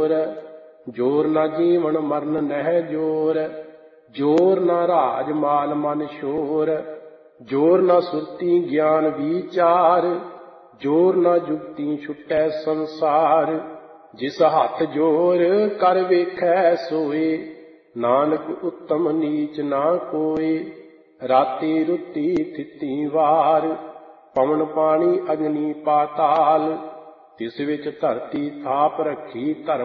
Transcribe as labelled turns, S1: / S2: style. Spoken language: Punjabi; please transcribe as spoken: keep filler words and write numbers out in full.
S1: ਜੋਰ, ਜੋਰ ਨਾ ਜੀਵਨ ਮਰਨ ਨਹਿ ਜੋਰ, ਜੋਰ ਨਾ ਰਾਜ ਮਾਲ ਮਨ ਸ਼ੋਰ, ਜੋਰ ਨਾ ਸੁਰਤੀ ਗਿਆਨ ਵਿਚਾਰ, ਜੋਰ ਨਾ ਜੁਗਤੀ ਛੁਟੈ ਸੰਸਾਰ। ਜਿਸ ਹੱਥ ਜੋਰ ਕਰ ਵੇਖੈ ਸੋਏ, ਨਾਨਕ ਉੱਤਮ ਨੀਚ ਨਾ ਕੋਏ। ਰਾਤੀ ਰੁੱਤੀ ਥਿਤੀ ਵਾਰ, ਪਵਨ ਪਾਣੀ ਅਗਨੀ ਪਾਤਾਲ, ਤਿਸ ਵਿੱਚ ਧਰਤੀ ਥਾਪ ਰੱਖੀ ਧਰਮ